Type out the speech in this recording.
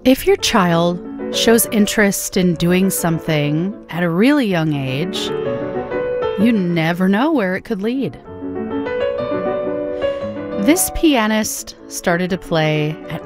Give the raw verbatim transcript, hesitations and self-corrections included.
If your child shows interest in doing something at a really young age, you never know where it could lead. This pianist started to play at